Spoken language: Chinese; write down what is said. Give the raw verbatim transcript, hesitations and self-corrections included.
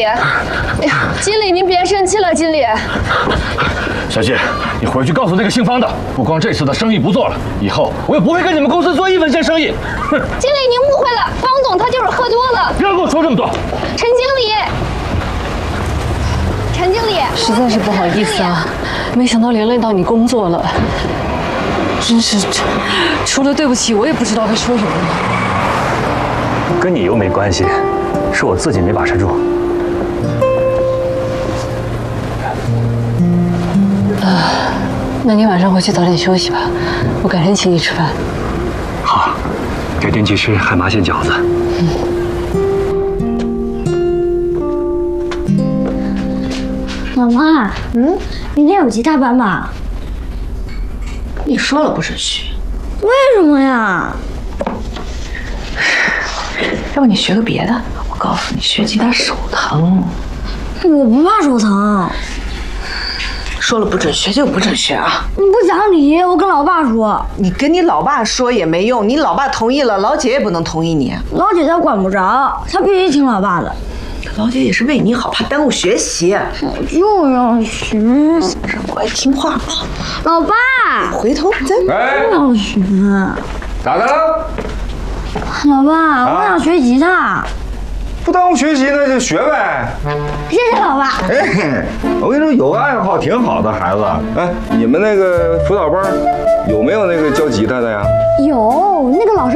哎呀，经理您别生气了，经理。 小谢，你回去告诉那个姓方的，不光这次的生意不做了，以后我也不会跟你们公司做一分钱生意。哼！ 经理您误会了，方总他就是喝多了。 不要跟我说这么多。 陈经理，陈经理， 实在是不好意思啊，没想到连累到你工作了，真是除了对不起，我也不知道该说什么了。 跟你又没关系，是我自己没把持住。 啊，那你晚上回去早点休息吧，我改天请你吃饭。 好，改天去吃海麻馅饺子。 嗯。 妈妈，嗯，明天有吉他班吧？ 你说了不准去， 为什么呀？ 要不你学个别的？我告诉你，学吉他手疼。 我不怕手疼。 说了不准学就不准学啊！ 你不讲理，我跟老爸说。 你跟你老爸说也没用，你老爸同意了，老姐也不能同意你。 老姐她管不着，她必须听老爸的。 老姐也是为你好，怕耽误学习。 我就要学， 让乖听话啊！ 老爸， 回头再。 哎， 我要学。 咋的了？ 老爸，我想学吉他。 不耽误学习那就学呗。 谢谢老爸。 哎，我跟你说，有个爱好挺好的孩子。哎，你们那个辅导班有没有那个教吉他的呀？ 有，那个老师